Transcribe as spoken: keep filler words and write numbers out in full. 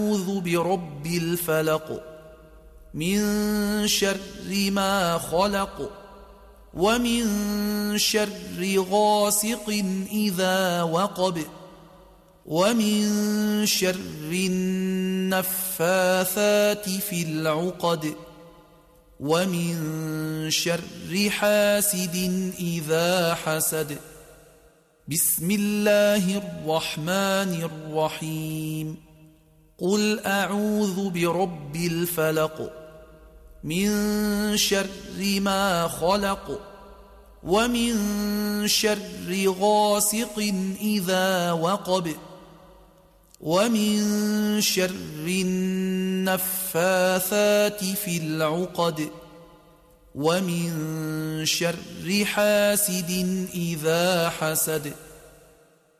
أعوذ برب الفلق من شر ما خلق ومن شر غاسق إذا وقب ومن شر النفاثات في العقد ومن شر حاسد إذا حسد. بسم الله الرحمن الرحيم. قل أعوذ برب الفلق من شر ما خلق ومن شر غاسق إذا وقب ومن شر النفاثات في العقد ومن شر حاسد إذا حسد.